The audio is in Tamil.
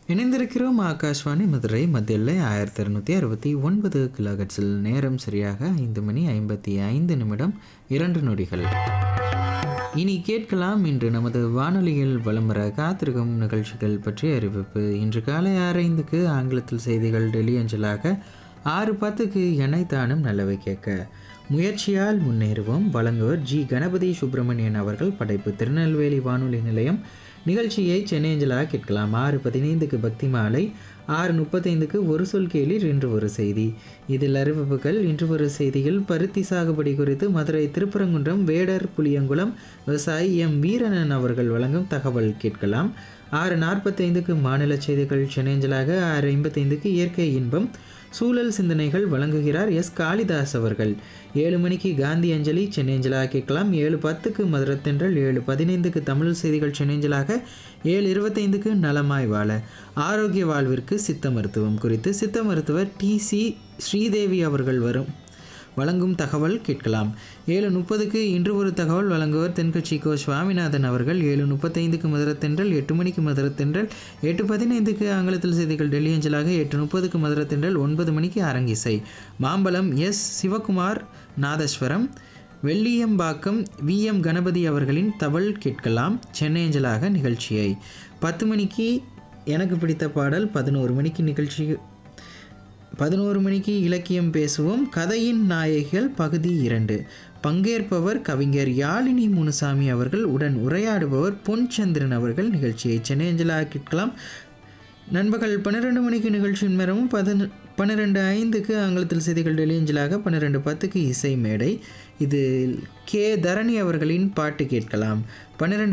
இணைந்திருக்கிறோம் ஆகாஷ்வாணி மதுரை மத்தியில் 1269 கிலோஹெர்ட்ஸில். நேரம் சரியாக 5 மணி 55 நிமிடம் 2 நொடிகள். இனி கேட்கலாம் இன்று நமது வானொலியில் வலம் வர காத்திருக்கும் நிகழ்ச்சிகள் பற்றிய அறிவிப்பு. இன்று காலை 6:05க்கு ஆங்கிலத்தில் செய்திகள் டெல்லி அஞ்சலாக, 6:10க்கு எனைத்தானும் நல்லவை கேட்க முயற்சியால் முன்னேறுவோம். வழங்குவர் ஜி கணபதி சுப்பிரமணியன் அவர்கள். படைப்பு திருநெல்வேலி வானொலி நிலையம். நிகழ்ச்சியை சென்னை அஞ்சலாக கேட்கலாம். 6:15க்கு பக்தி மாலை, 6:35க்கு ஒரு சொல் கேளீர் இன்று ஒரு செய்தி. இதில் அறிவிப்புகள். இன்று ஒரு செய்தியில் பருத்தி சாகுபடி குறித்து மதுரை திருப்பரங்குன்றம் வேடர் புளியங்குளம் விவசாயி எம் வீரனன் அவர்கள் வழங்கும் தகவல் கேட்கலாம். 6:45க்கு மாநில செய்திகள் சென்னை அஞ்சலாக. 6:55க்கு இயற்கை இன்பம் சூழல் சிந்தனைகள் வழங்குகிறார் எஸ் காளிதாஸ் அவர்கள். 7 மணிக்கு காந்தி அஞ்சலி சென்னை அஞ்சலாக கேட்கலாம். 7:10க்கு மதுரத்தென்றல், 7:15க்கு தமிழ் செய்திகள் சென்னை அஞ்சலாக. 7:25க்கு நலமாய் வாழ ஆரோக்கிய வாழ்விற்கு சித்த மருத்துவம் குறித்து சித்த மருத்துவர் டி.சி. ஸ்ரீதேவி அவர்கள் வழங்கும் தகவல் கேட்கலாம். 7:30க்கு இன்று ஒரு தகவல் வழங்குவர் தென்கட்சி கோ சுவாமிநாதன் அவர்கள். 7:35க்கு மதுரத்தென்றல், 8 மணிக்கு மதுரத்தென்றல், 8:15க்கு ஆங்கிலத்தில் செய்திகள் டெல்லி அஞ்சலாக. 8:30க்கு மதுரத்தென்றல், 9 மணிக்கு அரங்கிசை மாம்பலம் எஸ் சிவகுமார் நாதஸ்வரம், வெள்ளியம்பாக்கம் வி.எம். கணபதி அவர்களின் தவள் கேட்கலாம் சென்னை அஞ்சலாக நிகழ்ச்சியை. 10 மணிக்கு எனக்கு பிடித்த பாடல். 11 மணிக்கு இலக்கியம் பேசுவோம். கதையின் நாயகிகள் பகுதி 2. பங்கேற்பவர் கவிஞர் யாழினி முனுசாமி அவர்கள். உடன் உரையாடுபவர் பொன்சந்திரன் அவர்கள். நிகழ்ச்சியை சென்னை அஞ்சலாக கேட்கலாம். நண்பகல் 12 மணிக்கு நிகழ்ச்சியின் நேரமும். 12:05க்கு ஆங்கிலத்தில் செய்திகள் டெல்லி அஞ்சலாக. 12:10க்கு இசை மேடை. இது கே தரணி அவர்களின் பாட்டு கேட்கலாம். 12